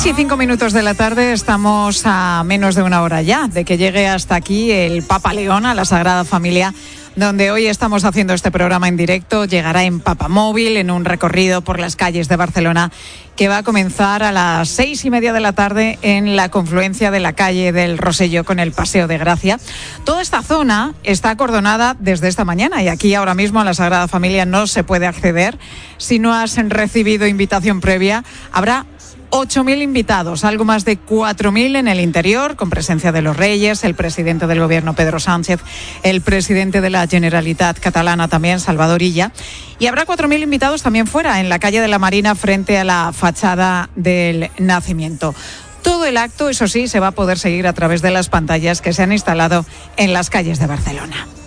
6:05 de la tarde, estamos a menos de una hora ya de que llegue hasta aquí el Papa León a la Sagrada Familia, donde hoy estamos haciendo este programa en directo. Llegará en Papamóvil, en un recorrido por las calles de Barcelona que va a comenzar a las 6:30 de la tarde en la confluencia de la calle del Rosselló con el Paseo de Gracia. Toda esta zona está acordonada desde esta mañana y aquí ahora mismo a la Sagrada Familia no se puede acceder. Si no has recibido invitación previa, habrá 8.000 invitados, algo más de 4.000 en el interior, con presencia de los Reyes, el presidente del Gobierno, Pedro Sánchez, el presidente de la Generalitat catalana también, Salvador Illa, y habrá 4.000 invitados también fuera, en la calle de la Marina, frente a la fachada del Nacimiento. Todo el acto, eso sí, se va a poder seguir a través de las pantallas que se han instalado en las calles de Barcelona.